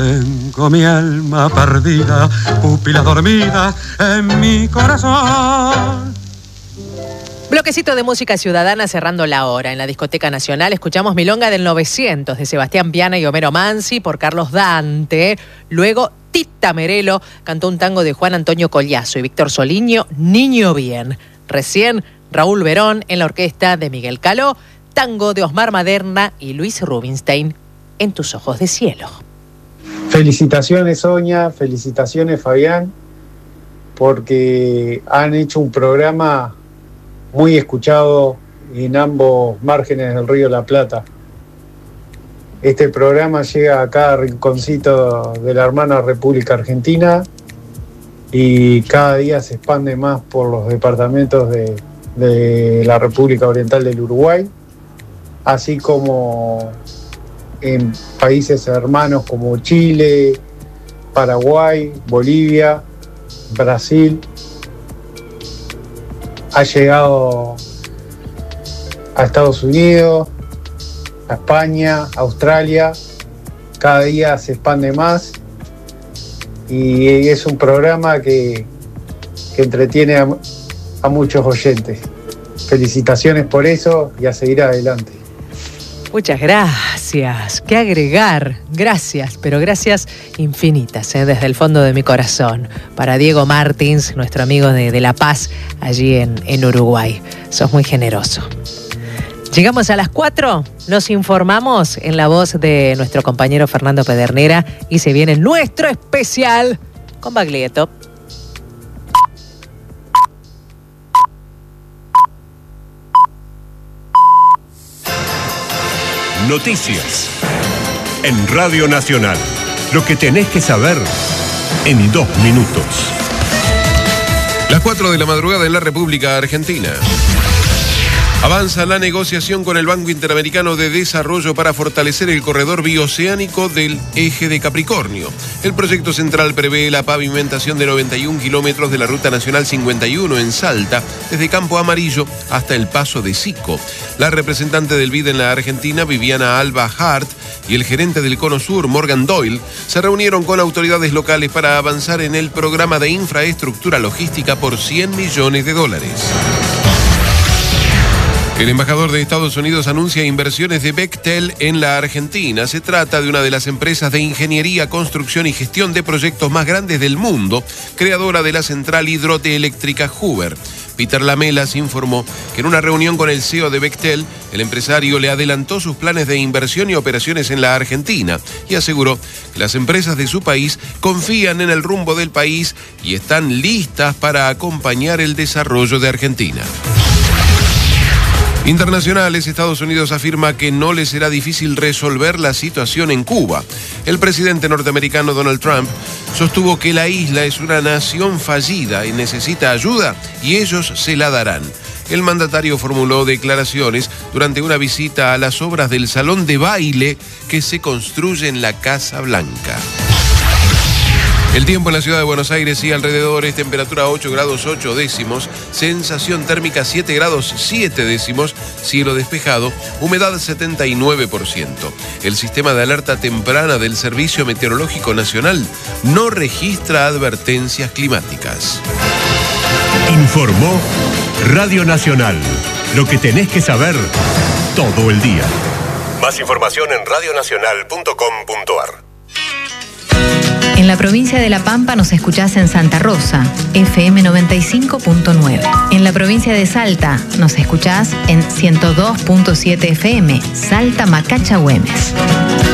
Tengo mi alma perdida, pupila dormida en mi corazón. Bloquecito de música ciudadana cerrando la hora. En la Discoteca Nacional escuchamos Milonga del 900 de Sebastián Piana y Homero Mansi por Carlos Dante. Luego Tita Merelo cantó un tango de Juan Antonio Collazo y Víctor Soliño, Niño Bien. Recién Raúl Verón en la orquesta de Miguel Caló, tango de Osmar Maderna y Luis Rubinstein, En tus ojos de cielo. Felicitaciones, Sonia, felicitaciones, Fabián, porque han hecho un programa muy escuchado en ambos márgenes del Río de la Plata. Este programa llega a cada rinconcito de la hermana República Argentina y cada día se expande más por los departamentos de la República Oriental del Uruguay, así como en países hermanos como Chile, Paraguay, Bolivia, Brasil. Ha llegado a Estados Unidos, a España, Australia. Cada día se expande más y es un programa que entretiene a muchos oyentes. Felicitaciones por eso y a seguir adelante. Muchas gracias. ¿Qué agregar? Gracias, pero gracias infinitas, desde el fondo de mi corazón. Para Diego Martins, nuestro amigo de La Paz, allí en Uruguay. Sos muy generoso. Llegamos a las 4, nos informamos en la voz de nuestro compañero Fernando Pedernera y se viene nuestro especial con Baglietto. Noticias en Radio Nacional. Lo que tenés que saber en 2 minutos. Las 4 de la madrugada en la República Argentina. Avanza la negociación con el Banco Interamericano de Desarrollo para fortalecer el corredor bioceánico del eje de Capricornio. El proyecto central prevé la pavimentación de 91 kilómetros de la Ruta Nacional 51 en Salta, desde Campo Amarillo hasta el Paso de Sico. La representante del BID en la Argentina, Viviana Alba Hart, y el gerente del Cono Sur, Morgan Doyle, se reunieron con autoridades locales para avanzar en el programa de infraestructura logística por $100 millones. El embajador de Estados Unidos anuncia inversiones de Bechtel en la Argentina. Se trata de una de las empresas de ingeniería, construcción y gestión de proyectos más grandes del mundo, creadora de la central hidroeléctrica Hoover. Peter Lamelas informó que en una reunión con el CEO de Bechtel, el empresario le adelantó sus planes de inversión y operaciones en la Argentina y aseguró que las empresas de su país confían en el rumbo del país y están listas para acompañar el desarrollo de Argentina. Internacionales, Estados Unidos afirma que no le será difícil resolver la situación en Cuba. El presidente norteamericano Donald Trump sostuvo que la isla es una nación fallida y necesita ayuda y ellos se la darán. El mandatario formuló declaraciones durante una visita a las obras del salón de baile que se construye en la Casa Blanca. El tiempo en la ciudad de Buenos Aires y alrededores, temperatura 8 grados 8 décimos, sensación térmica 7 grados 7 décimos, cielo despejado, humedad 79%. El sistema de alerta temprana del Servicio Meteorológico Nacional no registra advertencias climáticas. Informó Radio Nacional. Lo que tenés que saber todo el día. Más información en radionacional.com.ar. En la provincia de La Pampa nos escuchás en Santa Rosa, FM 95.9. En la provincia de Salta nos escuchás en 102.7 FM, Salta Macacha Güemes.